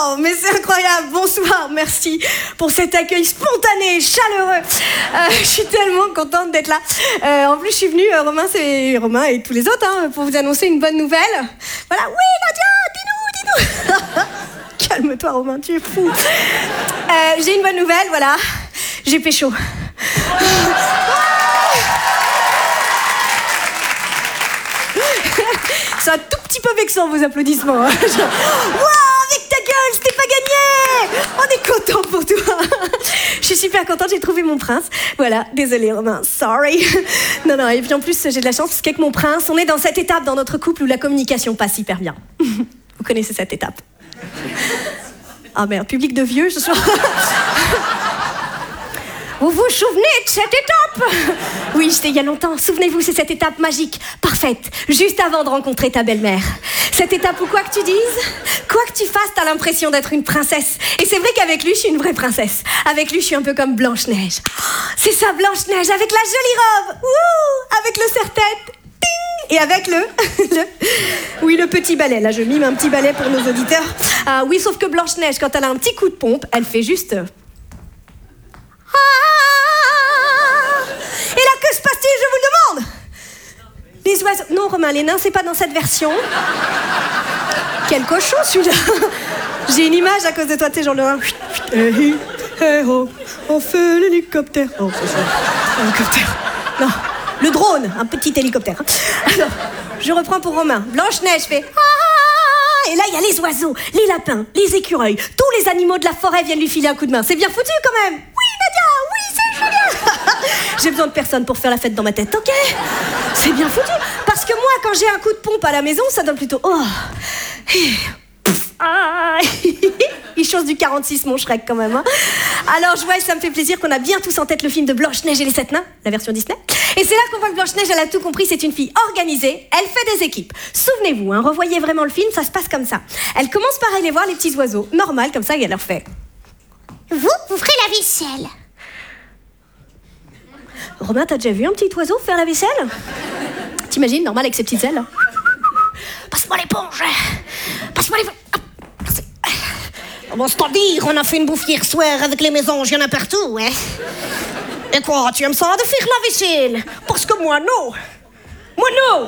Oh, mais c'est incroyable. Bonsoir, merci pour cet accueil spontané, chaleureux. Je suis tellement contente d'être là. En plus, je suis venue, Romain et tous les autres, pour vous annoncer une bonne nouvelle. Voilà, oui, Nadia, dis-nous. Calme-toi, Romain, tu es fou. J'ai une bonne nouvelle, voilà. J'ai pécho. C'est un tout petit peu vexant, vos applaudissements. Waouh, avec ta gueule, c'était pas gagné. On est content pour toi. Je suis super contente, j'ai trouvé mon prince. Voilà, désolée Romain, sorry. Non, et puis en plus, j'ai de la chance parce qu'avec mon prince, on est dans cette étape dans notre couple où la communication passe hyper bien. Vous connaissez cette étape? Ah merde, public de vieux, ce soir. Vous vous souvenez de cette étape? Oui, c'était il y a longtemps. Souvenez-vous, c'est cette étape magique, parfaite, juste avant de rencontrer ta belle-mère. Cette étape où quoi que tu dises, quoi que tu fasses, t'as l'impression d'être une princesse. Et c'est vrai qu'avec lui, je suis une vraie princesse. Avec lui, je suis un peu comme Blanche-Neige. C'est ça, Blanche-Neige, avec la jolie robe. Ouh, avec le serre-tête. Et avec le petit balai. Là, je mime un petit balai pour nos auditeurs. Ah oui, sauf que Blanche-Neige, quand elle a un petit coup de pompe, elle fait juste... Et là, que se passe-t-il, je vous le demande? Les oiseaux... Non, Romain, les nains, c'est pas dans cette version. Quel cochon, celui-là. J'ai une image à cause de toi, t'es genre le... On fait l'hélicoptère. Oh, c'est ça. L'hélicoptère. Non, le drone, un petit hélicoptère. Alors, je reprends pour Romain. Blanche-Neige fait... Et là, il y a les oiseaux, les lapins, les écureuils. Tous les animaux de la forêt viennent lui filer un coup de main. C'est bien foutu, quand même. Oui, Nadia, oui, c'est génial. J'ai besoin de personne pour faire la fête dans ma tête, ok? C'est bien foutu. Parce que moi, quand j'ai un coup de pompe à la maison, ça donne plutôt... Oh. Il chose du 46, mon Shrek, quand même. Hein. Alors, Joël, ça me fait plaisir qu'on a bien tous en tête le film de Blanche-Neige et les 7 nains, la version Disney. Et c'est là qu'on voit que Blanche-Neige, elle a tout compris, c'est une fille organisée, elle fait des équipes. Souvenez-vous, revoyez vraiment le film, ça se passe comme ça. Elle commence par aller voir les petits oiseaux, normal, comme ça, et elle leur fait... Vous ferez la vaisselle. Romain, t'as déjà vu un petit oiseau faire la vaisselle? T'imagines, normal, avec ses petites ailes. Passe-moi l'éponge. Passe-moi l'éponge. Bon, c'est-à-dire, on a fait une bouffe hier soir avec les mésanges, il y en a partout, hein. Et quoi, tu aimes ça de faire la vaisselle? Parce que moi, non. Moi, non.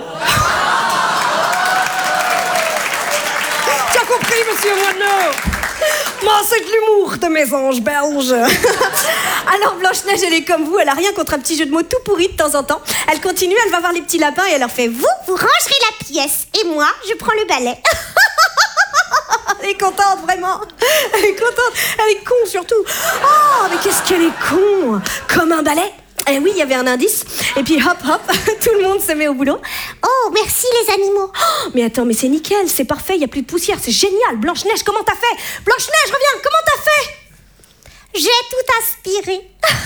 Tu as compris, monsieur, moi, non. Moi, c'est de l'humour de mésanges belges. Alors, Blanche-Neige, elle est comme vous, elle a rien contre un petit jeu de mots tout pourri de temps en temps. Elle continue, elle va voir les petits lapins et elle leur fait... Vous rangerez la pièce et moi, je prends le balai. Elle est contente, vraiment. Elle est contente. Elle est con, surtout. Oh, mais qu'est-ce qu'elle est con. Comme un balai. Eh oui, il y avait un indice. Et puis, hop, tout le monde se met au boulot. Oh, merci les animaux. Oh, mais attends, mais c'est nickel, c'est parfait, il n'y a plus de poussière, c'est génial. Blanche-Neige, comment t'as fait? Blanche-Neige, reviens, comment t'as fait? J'ai tout aspiré.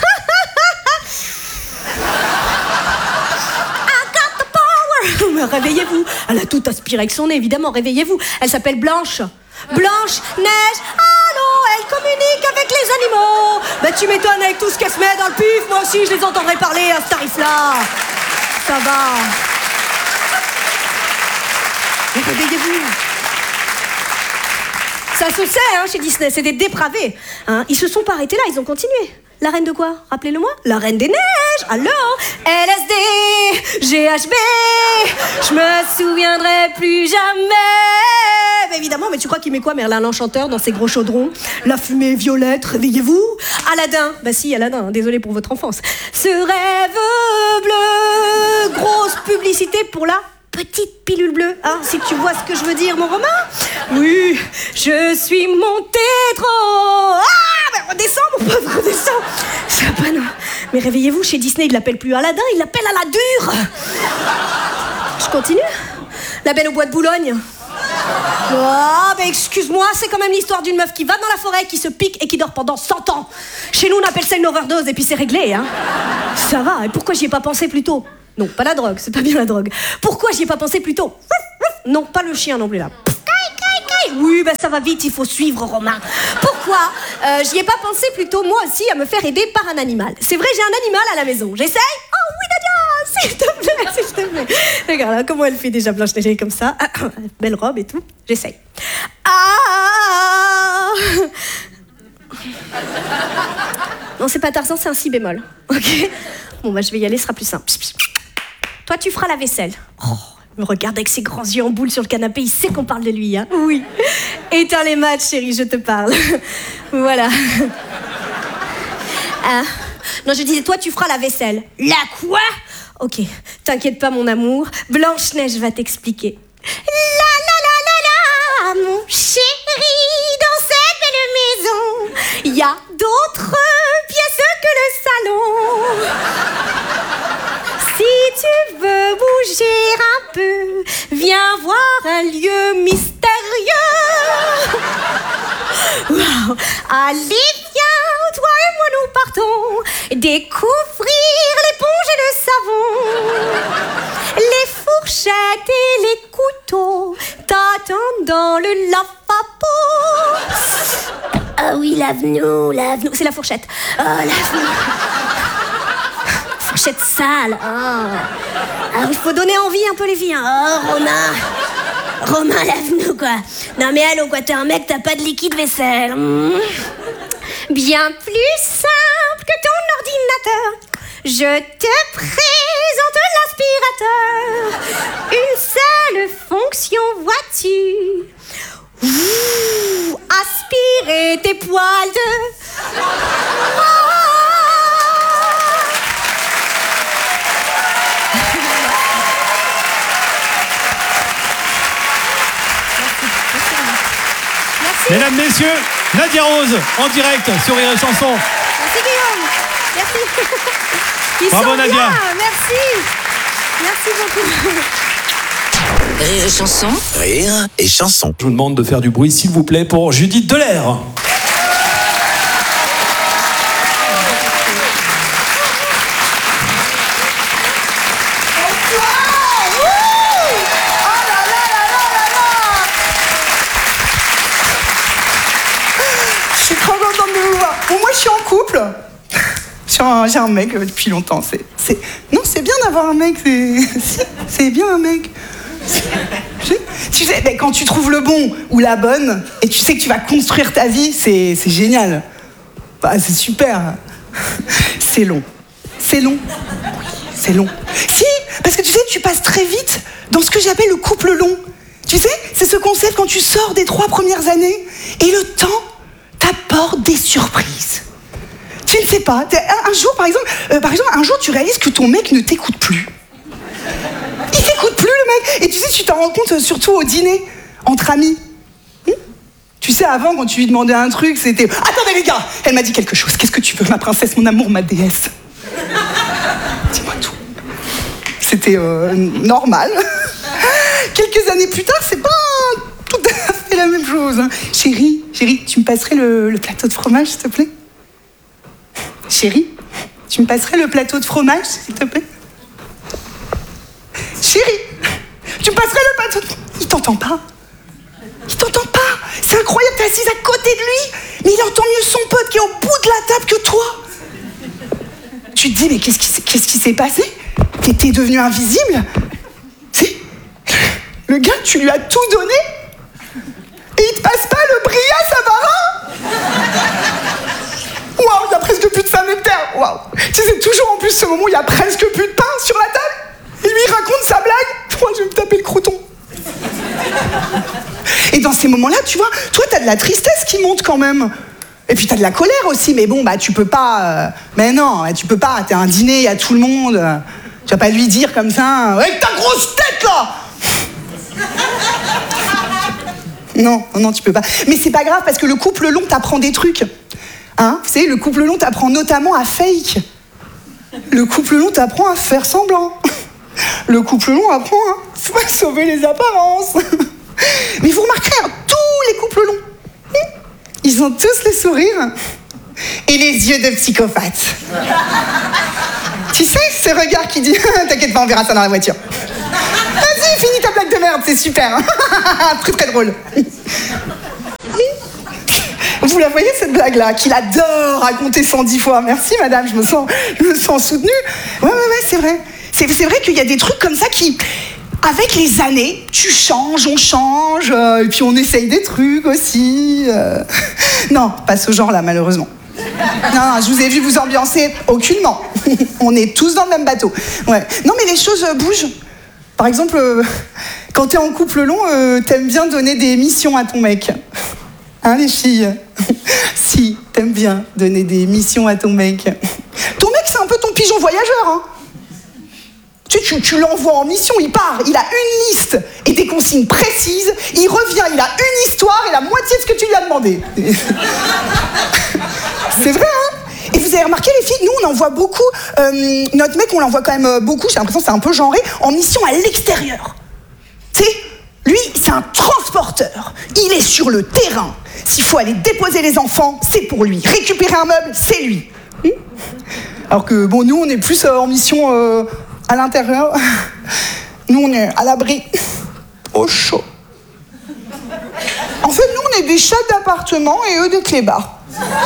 Mais réveillez-vous. Elle a tout aspiré avec son nez, évidemment, réveillez-vous. Elle s'appelle Blanche. Blanche-Neige. Ah non, elle communique avec les animaux. Bah tu m'étonnes avec tout ce qu'elle se met dans le pif. Moi aussi, je les entendrai parler à ce tarif-là. Ça va. Mais réveillez-vous. Ça se sait, chez Disney, c'est des dépravés. Ils se sont pas arrêtés là, ils ont continué. La reine de quoi? Rappelez-le-moi. La reine des neiges. Alors, LSD, GHB, je me souviendrai plus jamais. Mais évidemment, mais tu crois qu'il met quoi, Merlin l'Enchanteur, dans ses gros chaudrons? La fumée violette, réveillez-vous. Aladdin, bah si, Aladdin, désolé pour votre enfance. Ce rêve bleu, grosse publicité pour la petite pilule bleue, si tu vois ce que je veux dire, mon Romain. Oui, je suis montée trop. Mais redescends, mon pauvre, redescends. Ça va pas, non. Mais réveillez-vous, chez Disney, il l'appelle plus Aladdin, il l'appelle Aladure. Je continue. La Belle au bois de Boulogne. Excuse-moi, c'est quand même l'histoire d'une meuf qui va dans la forêt, qui se pique et qui dort pendant 100 ans. Chez nous, on appelle ça une overdose et puis c'est réglé, Ça va, et pourquoi j'y ai pas pensé plus tôt? Non, pas la drogue, c'est pas bien la drogue. Pourquoi j'y ai pas pensé plus tôt? Non, pas le chien non plus là. Oui, ça va vite, il faut suivre, Romain. Pourquoi j'y ai pas pensé plus tôt, moi aussi, à me faire aider par un animal? C'est vrai, j'ai un animal à la maison. J'essaye? Oh oui, Nadia, s'il te plaît, s'il te plaît. Regarde là, comment elle fait déjà Blanche-Neige comme ça. Belle robe et tout. J'essaye. Ah, Non, c'est pas Tarzan, c'est un si bémol. Ok. Bon, bah je vais y aller, ce sera plus simple. Toi, tu feras la vaisselle. Oh, il me regarde avec ses grands yeux en boule sur le canapé, il sait qu'on parle de lui, hein. Oui. Éteins les matchs, chérie, je te parle. Voilà. Ah. Non, je disais, toi, tu feras la vaisselle. La quoi? Ok, t'inquiète pas, mon amour. Blanche-Neige va t'expliquer. La, mon chéri, dans cette belle maison, Il y a d'autres pièces que le salon. Si tu veux bouger un peu, viens voir un lieu mystérieux. Wow. Allez, viens, toi et moi nous partons découvrir l'éponge et le savon. Les fourchettes et les couteaux t'attendent dans le lavabo. Ah oui, l'avenue. C'est la fourchette. Oh, l'avenue. Fourchette sale. Oh. Ah, il faut donner envie un peu les filles. Hein. Oh, Romain, l'avenue, quoi. Non, mais allô, quoi, t'es un mec, t'as pas de liquide vaisselle. Bien plus simple que ton ordinateur. Je te présente l'aspirateur. Une seule fonction, vois-tu. Ouh, aspirer tes poils de... Merci. Mesdames, messieurs, Nadia Rose, en direct sur Rire et Chanson. Merci Guillaume. Merci. Ils Bravo, sont Nadia. bien. Merci. Merci beaucoup. Rire et Chanson. Rire et Chanson. Je vous demande de faire du bruit, s'il vous plaît, pour Judith Delair. Je suis trop contente de vous voir. Bon, moi, je suis en couple. J'ai un mec depuis longtemps. Non, c'est bien d'avoir un mec. C'est bien un mec. Tu sais, quand tu trouves le bon ou la bonne, et tu sais que tu vas construire ta vie, c'est génial. Bah, c'est super. C'est long. C'est long. C'est long. Si, parce que tu sais, tu passes très vite dans ce que j'appelle le couple long. Tu sais, c'est ce concept quand tu sors des 3 premières années, et le temps t'apporte des surprises. Tu ne sais pas. Un jour, par exemple, un jour, tu réalises que ton mec ne t'écoute plus. Il t'écoute plus, le mec. Et tu sais, tu t'en rends compte surtout au dîner, entre amis. Tu sais, avant, quand tu lui demandais un truc, c'était... Attendez, les gars, elle m'a dit quelque chose. Qu'est-ce que tu veux, ma princesse, mon amour, ma déesse? Dis-moi tout. C'était normal. Quelques années plus tard, c'est pas tout à fait la même chose. Hein. Chérie, tu me passerais le plateau de fromage, s'il te plaît? Chérie, tu me passerais le plateau de fromage, s'il te plaît? Chérie, tu me passerais le plateau de... Il t'entend pas. Il t'entend pas. C'est incroyable, t'es assise à côté de lui, mais il entend mieux son pote qui est au bout de la table que toi. Tu te dis, mais qu'est-ce qui s'est passé? T'es devenu invisible? C'est le gars, tu lui as tout donné et il te passe pas le Bria Savarin? Waouh, il y a presque plus de Saint-Nectaire. Waouh. Tu sais, c'est toujours en plus ce moment où il y a presque plus de pain sur la table. Et lui, il raconte sa blague. Moi, je vais me taper le croûton. Et dans ces moments-là, tu vois, toi, t'as de la tristesse qui monte quand même. Et puis t'as de la colère aussi, mais bon, bah tu peux pas... Mais non, tu peux pas, t'es à un dîner, il y a tout le monde. Tu vas pas lui dire comme ça, avec ta grosse tête, là. Non, tu peux pas. Mais c'est pas grave, parce que le couple long t'apprend des trucs. Hein, vous savez, le couple long t'apprend notamment à fake. Le couple long t'apprend à faire semblant. Le couple long apprend à sauver les apparences. Mais vous remarquerez, tous les couples longs, ils ont tous le sourire et les yeux de psychopathe. Tu sais, ce regard qui dit « T'inquiète pas, on verra ça dans la voiture. » Vas-y, finis ta blague de merde, c'est super. Très très drôle. Vous la voyez, cette blague-là, qu'il adore raconter 110 fois. Merci, madame, je me sens soutenue. Ouais, c'est vrai. C'est vrai qu'il y a des trucs comme ça qui... avec les années, tu changes, on change, et puis on essaye des trucs aussi. Non, pas ce genre-là, malheureusement. Non, je vous ai vu vous ambiancer aucunement. On est tous dans le même bateau. Ouais. Non, mais les choses bougent. Par exemple, quand t'es en couple long, t'aimes bien donner des missions à ton mec. Hein, les filles? Si, t'aimes bien donner des missions à ton mec. Ton mec, c'est un peu ton pigeon voyageur, hein. Tu l'envoies en mission, il part, il a une liste et des consignes précises, il revient, il a une histoire et la moitié de ce que tu lui as demandé. C'est vrai, hein? Et vous avez remarqué, les filles, nous, on envoie beaucoup, notre mec, on l'envoie quand même beaucoup, j'ai l'impression que c'est un peu genré, en mission à l'extérieur. Tu sais, lui, c'est un transporteur. Il est sur le terrain. S'il faut aller déposer les enfants, c'est pour lui. Récupérer un meuble, c'est lui. Alors que, bon, nous, on est plus en mission à l'intérieur. Nous, on est à l'abri, au chaud. En fait, nous, on est des chats d'appartement et eux des clébards.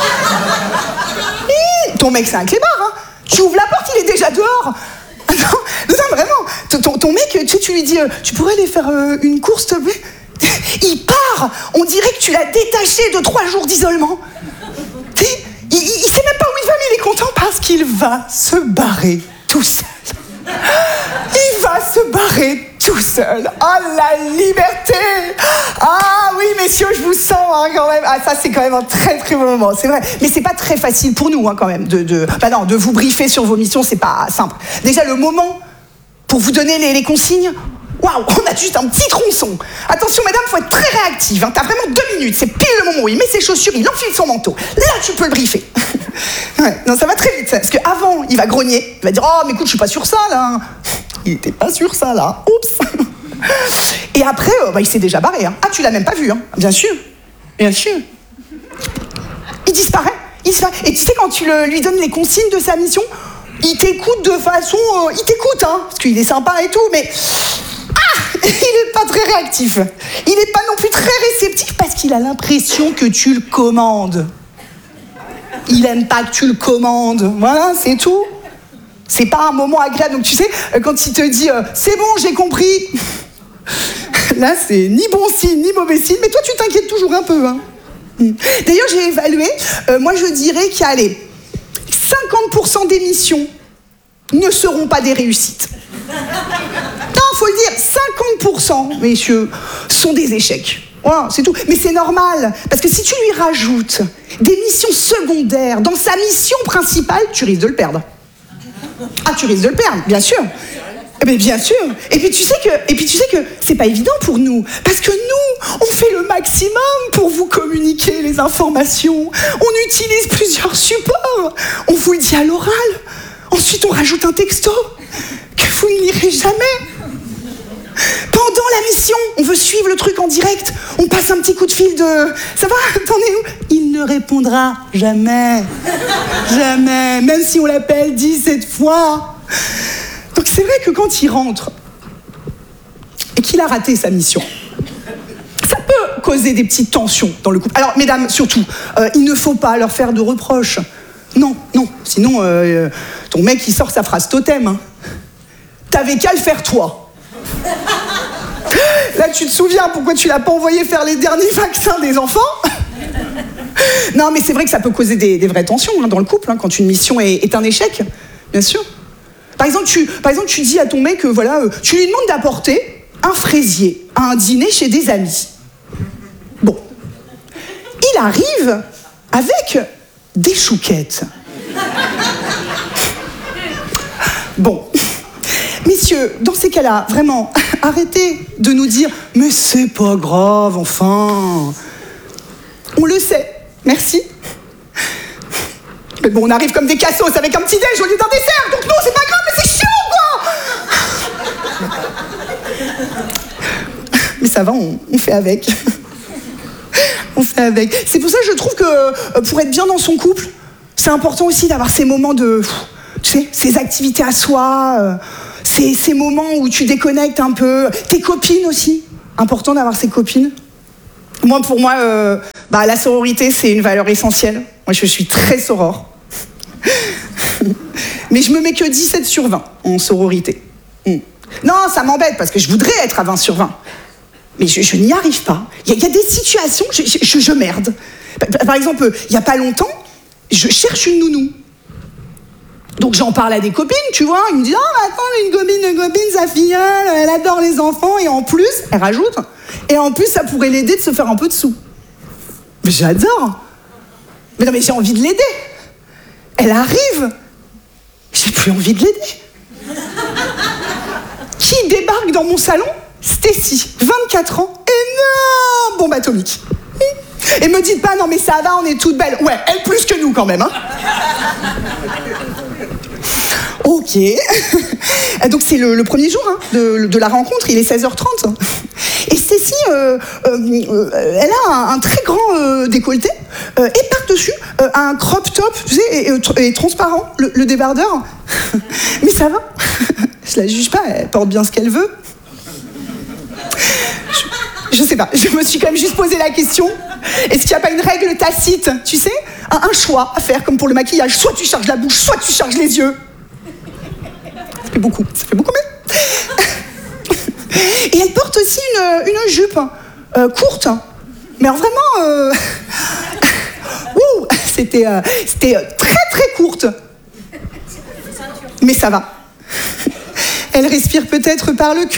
Ton mec, c'est un clébard, hein. Tu ouvres la porte, il est déjà dehors. Non, vraiment. Ton mec, tu lui dis, tu pourrais aller faire une course, s'il te plaît? Il part. On dirait que tu l'as détaché de 3 jours d'isolement. Il sait même pas où il va, mais il est content parce qu'il va se barrer tout seul. Il va se barrer tout seul. Oh, la liberté! Ah oui, messieurs, je vous sens hein, quand même. Ah, ça, c'est quand même un très très bon moment, c'est vrai. Mais c'est pas très facile pour nous, hein, quand même, de vous briefer sur vos missions, c'est pas simple. Déjà, le moment pour vous donner les consignes, waouh, on a juste un petit tronçon. Attention, madame, faut être très réactive. Hein, t'as vraiment 2 minutes, c'est pile le moment où il met ses chaussures, il enfile son manteau. Là, tu peux le briefer. Ouais, non, ça va très vite, ça, parce qu'avant, il va grogner. Il va dire, oh, mais écoute, je suis pas sur ça, là. Il était pas sur ça, là. Oups. Et après, il s'est déjà barré. Hein. Ah, tu l'as même pas vu, hein. Bien sûr. Bien sûr. Il disparaît. Et tu sais, quand tu lui donnes les consignes de sa mission, il t'écoute de façon... il t'écoute, hein, parce qu'il est sympa et tout, mais... il est pas très réactif. Il est pas non plus très réceptif parce qu'il a l'impression que tu le commandes. Il aime pas que tu le commandes. Voilà, c'est tout. C'est pas un moment agréable. Donc tu sais, quand il te dit c'est bon, j'ai compris. Là, c'est ni bon signe, ni mauvais signe. Mais toi, tu t'inquiètes toujours un peu. Hein. D'ailleurs, j'ai évalué. Moi, je dirais qu'il y a 50% des missions ne seront pas des réussites. Non, faut le dire, 50%, messieurs, sont des échecs. Voilà, c'est tout. Mais c'est normal, parce que si tu lui rajoutes des missions secondaires dans sa mission principale, tu risques de le perdre. Ah, tu risques de le perdre, bien sûr. Mais bien sûr. Et puis tu sais que c'est pas évident pour nous, parce que nous, on fait le maximum pour vous communiquer les informations. On utilise plusieurs supports. On vous le dit à l'oral. Ensuite, on rajoute un texto que vous ne lirez jamais. Pendant la mission, on veut suivre le truc en direct. On passe un petit coup de fil de... Ça va? T'en es où? Il ne répondra jamais. Jamais. Même si on l'appelle 17 fois. Donc c'est vrai que quand il rentre et qu'il a raté sa mission, ça peut causer des petites tensions dans le couple. Alors, mesdames, surtout, il ne faut pas leur faire de reproches. Non. Sinon, ton mec, il sort sa phrase totem. Hein. T'avais qu'à le faire, toi. Là, tu te souviens pourquoi tu l'as pas envoyé faire les derniers vaccins des enfants? Non, mais c'est vrai que ça peut causer des vraies tensions hein, dans le couple, hein, quand une mission est un échec, bien sûr. Par exemple, tu dis à ton mec, voilà, tu lui demandes d'apporter un fraisier à un dîner chez des amis. Bon. Il arrive avec des chouquettes. Bon. Messieurs, dans ces cas-là, vraiment, arrêtez de nous dire « Mais c'est pas grave, enfin !» On le sait, merci. Mais bon, on arrive comme des cassos avec un petit déj au lieu d'un dessert, donc non, c'est pas grave, mais c'est chiant, quoi. Mais ça va, on fait avec. On fait avec. C'est pour ça que je trouve que pour être bien dans son couple, c'est important aussi d'avoir ces moments de... Tu sais, ces activités à soi... Ces moments où tu déconnectes un peu. Tes copines aussi. Important d'avoir ses copines. Pour moi, la sororité, c'est une valeur essentielle. Moi, je suis très soror. Mais je me mets que 17 sur 20 en sororité. Non, ça m'embête parce que je voudrais être à 20 sur 20. Mais je n'y arrive pas. Il y a des situations, je merde. Par exemple, il n'y a pas longtemps, je cherche une nounou. Donc j'en parle à des copines, tu vois. Ils me disent « Oh, attends, une copine, sa filleule, elle adore les enfants. » Et en plus, elle rajoute, et en plus, ça pourrait l'aider de se faire un peu de sous. Mais j'adore. Mais non, mais j'ai envie de l'aider. Elle arrive. J'ai plus envie de l'aider. Qui débarque dans mon salon ? Stacy, 24 ans, énorme bombe atomique. Et me dites pas, non mais ça va, on est toutes belles. Ouais, elle plus que nous quand même. Hein. Ok. Donc c'est le premier jour de la rencontre, il est 16h30. Et Stacy, elle a un très grand décolleté et par-dessus un crop top, tu sais, et transparent, le débardeur. Mais ça va. Je la juge pas, elle porte bien ce qu'elle veut. Je sais pas, je me suis quand même juste posé la question. Est-ce qu'il n'y a pas une règle tacite, tu sais, un choix à faire comme pour le maquillage. Soit tu charges la bouche, soit tu charges les yeux. Ça fait beaucoup mais... Et elle porte aussi une jupe courte. Mais alors vraiment... Ouh, c'était très très courte. Mais ça va. Elle respire peut-être par le cul.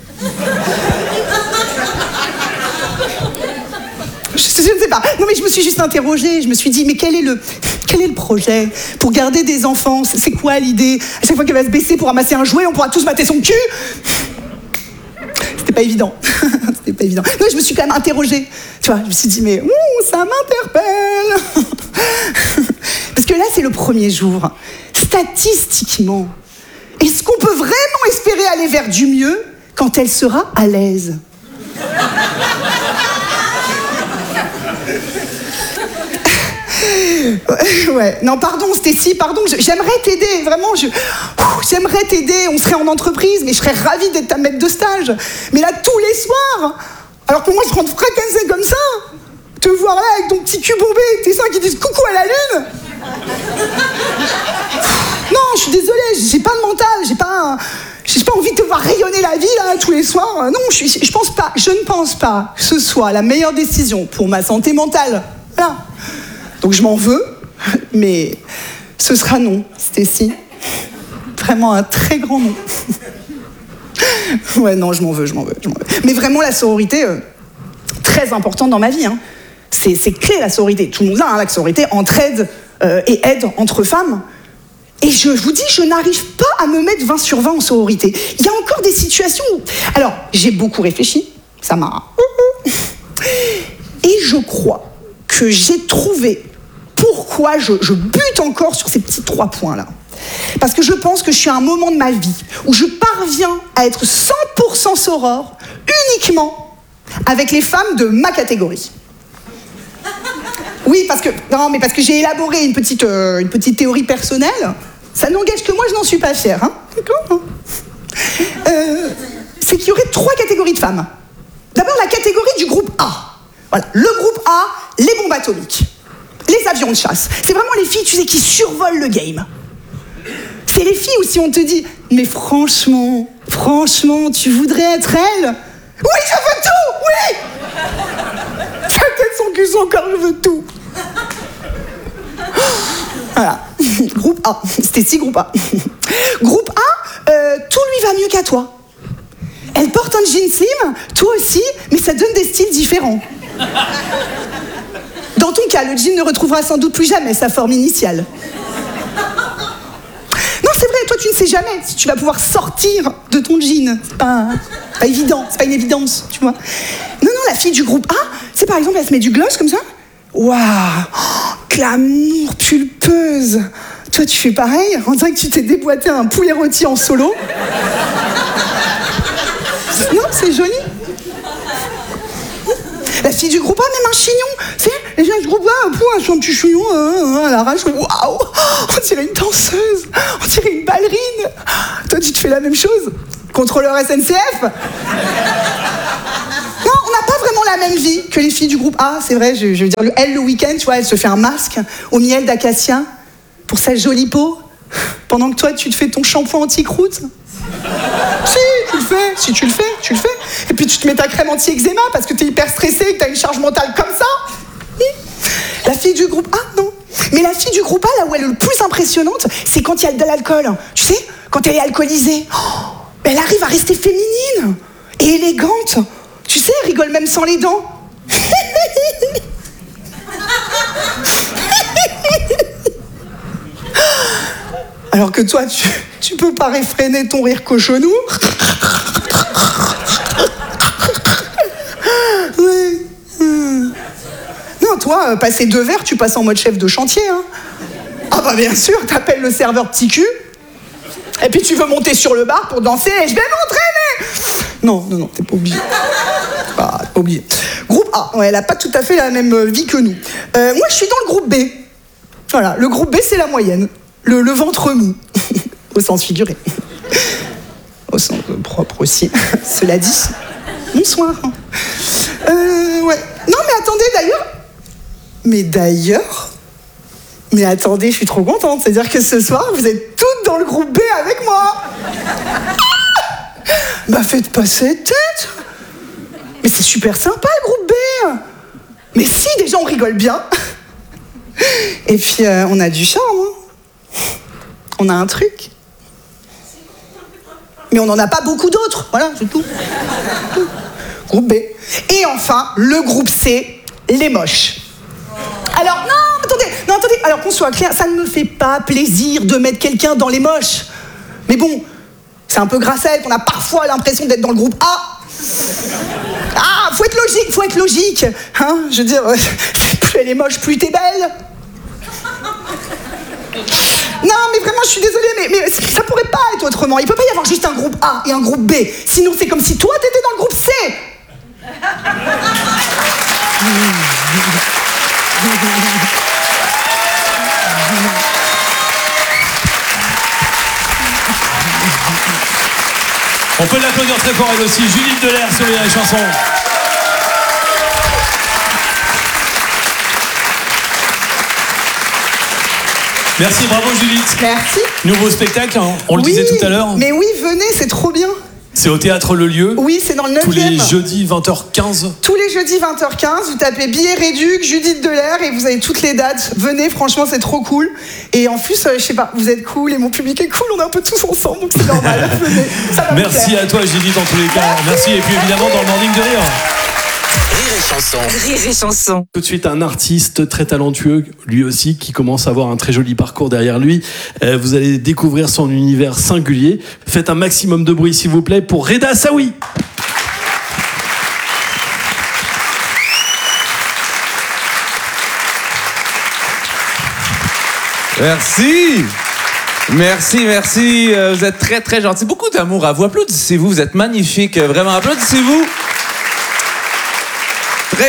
Je ne sais pas. Non mais je me suis juste interrogée. Je me suis dit, mais quel est le projet pour garder des enfants ? C'est quoi l'idée ? À chaque fois qu'elle va se baisser pour ramasser un jouet, on pourra tous mater son cul ? C'était pas évident. C'était pas évident. Non, je me suis quand même interrogée. Tu vois, je me suis dit, mais ça m'interpelle. Parce que là, c'est le premier jour. Statistiquement, est-ce qu'on peut vraiment espérer aller vers du mieux quand elle sera à l'aise ? Ouais, non, pardon, Stacy, pardon, j'aimerais t'aider, vraiment, j'aimerais t'aider, on serait en entreprise, mais je serais ravie d'être ta maître de stage. Mais là, tous les soirs, alors que moi, je rentre fracassée comme ça, te voir là avec ton petit cul bombé et tes seins qui disent coucou à la lune. Non, je suis désolée, j'ai pas de mental, j'ai pas envie de te voir rayonner la vie là tous les soirs. Non, je ne pense pas que ce soit la meilleure décision pour ma santé mentale. Voilà. Donc je m'en veux, mais ce sera non, Stacy. Vraiment un très grand non. Ouais, non, je m'en veux. Mais vraiment, la sororité, très importante dans ma vie. Hein. C'est clé, la sororité. Tout le monde a la sororité, entraide et aide entre femmes. Et je vous dis, je n'arrive pas à me mettre 20 sur 20 en sororité. Il y a encore des situations où... Alors, j'ai beaucoup réfléchi, ça m'a... Et je crois que j'ai trouvé pourquoi je bute encore sur ces petits 3 points-là. Parce que je pense que je suis à un moment de ma vie où je parviens à être 100% sorore uniquement avec les femmes de ma catégorie. Oui, parce que j'ai élaboré une petite théorie personnelle. Ça n'engage que moi, je n'en suis pas fière. Hein, d'accord ? C'est qu'il y aurait 3 catégories de femmes. D'abord, la catégorie du groupe A. Voilà, le groupe A, les bombes atomiques, les avions de chasse. C'est vraiment les filles, tu sais, qui survolent le game. C'est les filles où si on te dit « Mais franchement, tu voudrais être elle ?» Oui, je veux tout, oui. Tiens, son cul, son corps, je veux tout. Voilà. Groupe A. Stacy, groupe A. Groupe A, tout lui va mieux qu'à toi. Elle porte un jean slim, toi aussi, mais ça donne des styles différents. Dans ton cas, le jean ne retrouvera sans doute plus jamais sa forme initiale. Non, c'est vrai, toi, tu ne sais jamais si tu vas pouvoir sortir de ton jean. C'est pas évident, c'est pas une évidence, tu vois. Non, la fille du groupe A, c'est par exemple, elle se met du gloss comme ça. Waouh, glamour pulpeuse. Toi, tu fais pareil. On dirait que tu t'es déboîté un poulet rôti en solo. Non, c'est joli. La fille du groupe A, même un chignon. Tu sais, les gens du groupe A, elles sont un petit chignon à l'arrache. Waouh, on dirait une danseuse. On dirait une ballerine. Toi, tu te fais la même chose. Contrôleur SNCF. Non, on n'a pas vraiment la même vie que les filles du groupe A, c'est vrai. Je veux dire, elle, le week-end, tu vois, elle se fait un masque au miel d'acacia pour sa jolie peau, pendant que toi, tu te fais ton shampoing anti-croûte. Si, fais. Si tu le fais, tu le fais. Et puis tu te mets ta crème anti-eczéma parce que t'es hyper stressé et que t'as une charge mentale comme ça. La fille du groupe A, non. Mais la fille du groupe A, là où elle est le plus impressionnante, c'est quand il y a de l'alcool. Tu sais, quand elle est alcoolisée. Oh, elle arrive à rester féminine et élégante. Tu sais, elle rigole même sans les dents. Alors que toi, tu peux pas réfréner ton rire cochonou. Oui. Non, toi, passer 2 verres, tu passes en mode chef de chantier. Hein. Ah bah bien sûr, t'appelles le serveur petit cul. Et puis tu veux monter sur le bar pour danser et je vais m'entraîner. Non, t'es pas obligé. Ah, t'es pas obligé. Groupe A, ouais, elle a pas tout à fait la même vie que nous. Moi, je suis dans le groupe B. Voilà, le groupe B, c'est la moyenne. Le ventre mou, au sens figuré. Au sens propre aussi, cela dit. Bonsoir. Ouais. Non, mais attendez, Mais attendez, je suis trop contente. C'est-à-dire que ce soir, vous êtes toutes dans le groupe B avec moi. Bah, faites pas cette tête. Mais c'est super sympa, le groupe B. Mais si, déjà, on rigole bien. Et puis, on a du charme, hein. On a un truc. Mais on n'en a pas beaucoup d'autres. Voilà, c'est tout. Groupe B. Et enfin, le groupe C, les moches. Alors, non, attendez. Alors qu'on soit clair, ça ne me fait pas plaisir de mettre quelqu'un dans les moches. Mais bon, c'est un peu grâce à elle qu'on a parfois l'impression d'être dans le groupe A. Ah, faut être logique. Hein, je veux dire, plus elle est moche, plus t'es belle. Non, mais vraiment, je suis désolée, mais ça pourrait pas être autrement. Il peut pas y avoir juste un groupe A et un groupe B. Sinon, c'est comme si toi, t'étais dans le groupe C. On peut l'applaudir très fort, elle aussi. Judith Delair sur les chansons. Merci, bravo Judith. Merci. Nouveau spectacle, hein, on le disait tout à l'heure. Mais oui, venez, c'est trop bien. C'est au Théâtre Le Lieu. Oui, c'est dans le 9e. Tous les jeudis 20h15. Tous les jeudis 20h15, vous tapez billets réduc, Judith Delair et vous avez toutes les dates. Venez, franchement, c'est trop cool. Et en plus, je sais pas, vous êtes cool et mon public est cool, on est un peu tous ensemble, donc c'est normal. Venez, ça va. Merci à toi Judith en tous les cas. Merci et puis évidemment dans le Morning de Rire. Rire et chanson. Rire et chanson. Tout de suite un artiste très talentueux, lui aussi, qui commence à avoir un très joli parcours derrière lui. Vous allez découvrir son univers singulier. Faites un maximum de bruit s'il vous plaît pour Reda Saoui. Merci. Vous êtes très, très gentils. Beaucoup d'amour à vous. Applaudissez-vous. Vous êtes magnifiques. Vraiment, applaudissez-vous. Très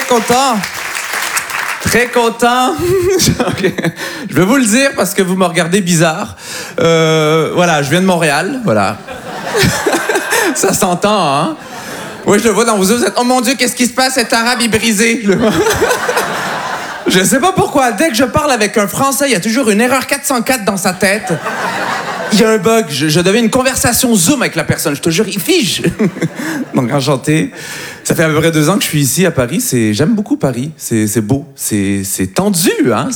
content. Okay. Je vais vous le dire parce que vous me regardez bizarre. Voilà, je viens de Montréal. Voilà. Ça s'entend, hein? Oui, je le vois dans vos yeux. Vous êtes, oh mon Dieu, qu'est-ce qui se passe? Cet arabe est brisé. Je sais pas pourquoi, dès que je parle avec un Français, il y a toujours une erreur 404 dans sa tête. Il y a un bug. Je deviens une conversation Zoom avec la personne. Je te jure, il fige. Donc, enchanté. Ça fait à peu près 2 ans que je suis ici à Paris. J'aime beaucoup Paris. C'est beau. C'est tendu, hein.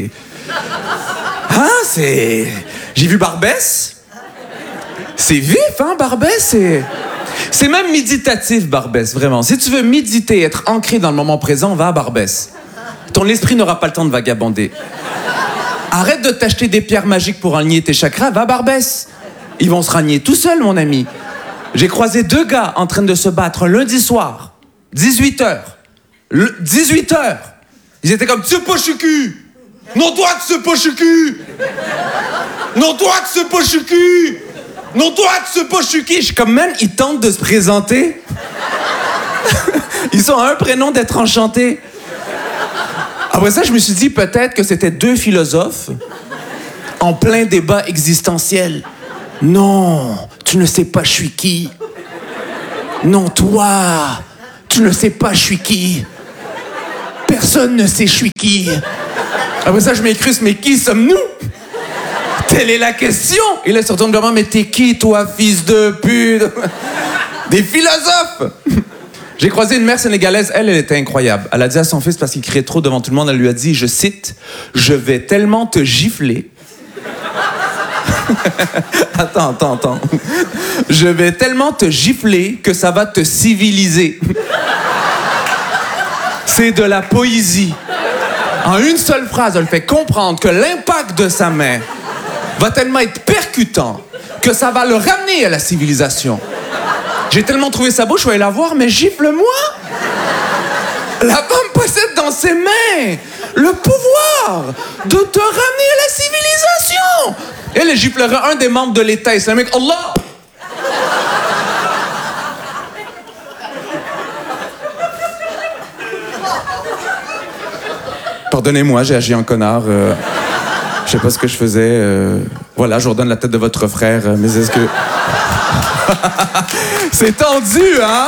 J'ai vu Barbès. C'est vif, hein, Barbès. C'est même méditatif, Barbès, vraiment. Si tu veux méditer, être ancré dans le moment présent, va à Barbès. Ton esprit n'aura pas le temps de vagabonder. Arrête de t'acheter des pierres magiques pour aligner tes chakras, va à Barbès. Ils vont se ranier tout seuls, mon ami. J'ai croisé 2 gars en train de se battre un lundi soir, 18h. 18h. Ils étaient comme, tu sais pas, je suis cul. Non, toi, tu sais pas, je suis cul. Non, toi, tu sais pas, je suis cul. Non, toi, tu sais pas, je suis qui. Je suis comme, man, ils tentent de se présenter. Ils ont un prénom d'être enchantés. Après ça, je me suis dit peut-être que c'était 2 philosophes en plein débat existentiel. Non, tu ne sais pas je suis qui. Non, toi, tu ne sais pas je suis qui. Personne ne sait je suis qui. Après ça, je m'écruse, mais qui sommes-nous? Telle est la question. Et là, ils se retournent vers moi, mais t'es qui, toi, fils de pute? Des philosophes! J'ai croisé une mère sénégalaise, elle était incroyable. Elle a dit à son fils, parce qu'il criait trop devant tout le monde, elle lui a dit, je cite, « Je vais tellement te gifler. » Attends. « Je vais tellement te gifler que ça va te civiliser. » C'est de la poésie. En une seule phrase, elle fait comprendre que l'impact de sa mère va tellement être percutant que ça va le ramener à la civilisation. J'ai tellement trouvé ça beau, je suis allé la voir, mais gifle-moi! La femme possède dans ses mains le pouvoir de te ramener à la civilisation! Elle giflerait un des membres de l'État islamique. Allah! Pardonnez-moi, j'ai agi en connard. Je sais pas ce que je faisais. Voilà, je vous redonne la tête de votre frère. Mais est-ce que... C'est tendu, hein?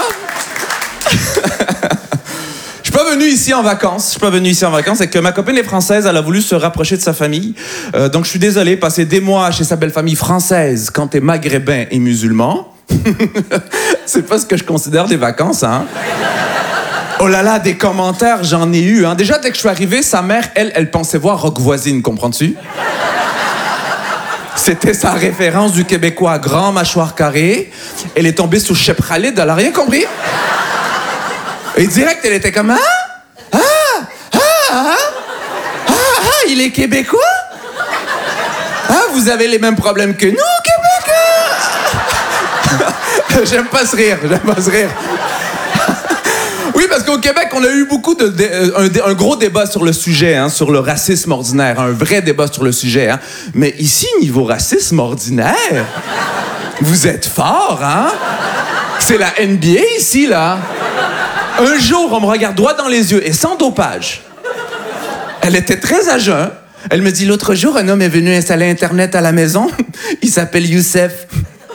Je suis pas venu ici en vacances. C'est que ma copine est française. Elle a voulu se rapprocher de sa famille. Donc, je suis désolé. Passer des mois chez sa belle famille française quand t'es maghrébin et musulman, c'est pas ce que je considère des vacances, hein? Oh là là, des commentaires, j'en ai eu, hein. Déjà, dès que je suis arrivé, sa mère, elle pensait voir Rock Voisine, comprends-tu? C'était sa référence du Québécois grand, mâchoire carrée. Elle est tombée sous Cheb Khalid, elle a rien compris. Et direct, elle était comme il est québécois? Ah, vous avez les mêmes problèmes que nous, Québec? J'aime pas ce rire. Oui, parce qu'au Québec, on a eu beaucoup un gros débat sur le sujet, hein, sur le racisme ordinaire, un vrai débat sur le sujet. Hein. Mais ici, niveau racisme ordinaire, vous êtes fort, hein? C'est la NBA ici, là. Un jour, on me regarde droit dans les yeux et sans dopage. Elle était très à jeun. Elle me dit, l'autre jour, un homme est venu installer Internet à la maison. Il s'appelle Youssef.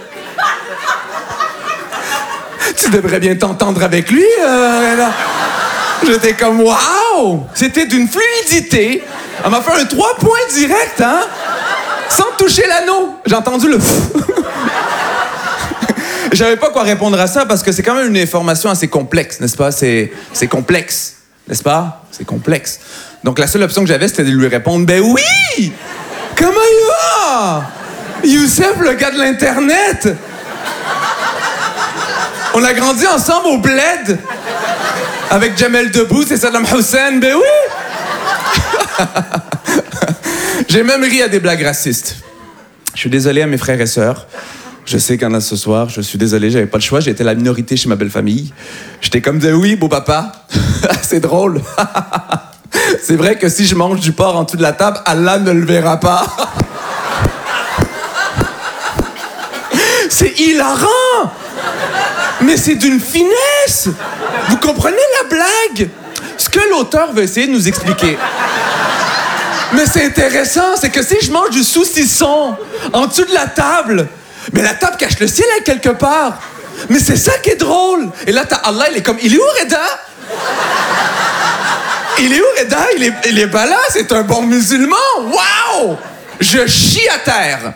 Tu devrais bien t'entendre avec lui. J'étais comme, waouh! C'était d'une fluidité. Elle m'a fait un 3 points direct, hein? Sans toucher l'anneau. J'ai entendu le... Je savais pas quoi répondre à ça parce que c'est quand même une information assez complexe, n'est-ce pas? C'est complexe, n'est-ce pas? C'est complexe. Donc la seule option que j'avais, c'était de lui répondre, ben oui! Comment il va? Youssef, le gars de l'Internet! On a grandi ensemble au bled avec Jamel Debbouze et Saddam Hussein, ben oui! J'ai même ri à des blagues racistes. Je suis désolé à mes frères et sœurs. Je sais qu'il y en a ce soir. Je suis désolé, j'avais pas le choix. J'étais la minorité chez ma belle famille. J'étais comme de oui, beau papa. C'est drôle. C'est vrai que si je mange du porc en dessous de la table, Allah ne le verra pas. C'est hilarant! Mais c'est d'une finesse! Vous comprenez la blague? Ce que l'auteur veut essayer de nous expliquer. Mais c'est intéressant, c'est que si je mange du saucisson en dessous de la table, mais la table cache le ciel à quelque part. Mais c'est ça qui est drôle. Et là, t'as Allah, il est comme, il est où Reda? Il est où Reda? Il est pas là, c'est un bon musulman. Waouh! Je chie à terre.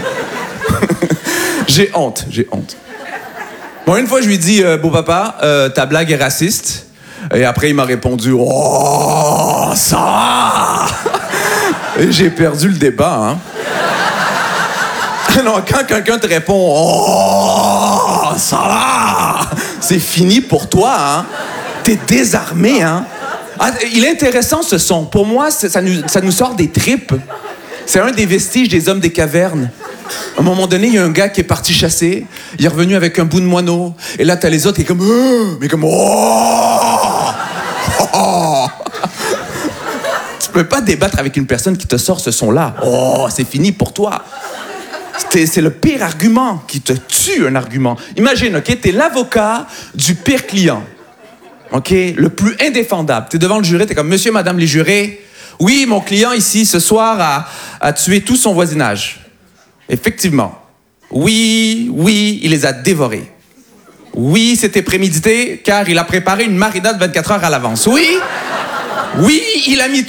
J'ai honte. Bon, une fois, je lui dis, beau papa, ta blague est raciste. Et après, il m'a répondu, oh, ça va! Et j'ai perdu le débat, hein. Non, quand quelqu'un te répond, oh, ça va! C'est fini pour toi, hein. T'es désarmé, hein. Ah, il est intéressant, ce son. Pour moi, ça nous sort des tripes. C'est un des vestiges des hommes des cavernes. À un moment donné, il y a un gars qui est parti chasser. Il est revenu avec un bout de moineau. Et là, t'as les autres qui est comme... mais comme... Oh! Oh! Tu peux pas débattre avec une personne qui te sort ce son-là. Oh, c'est fini pour toi. C'est le pire argument qui te tue, un argument. Imagine, OK, t'es l'avocat du pire client. OK? Le plus indéfendable. T'es devant le juré, t'es comme, monsieur, madame les jurés, oui, mon client ici, ce soir, a tué tout son voisinage. Effectivement. Oui, il les a dévorés. Oui, c'était prémédité, car il a préparé une marinade 24 heures à l'avance. Oui, il a mis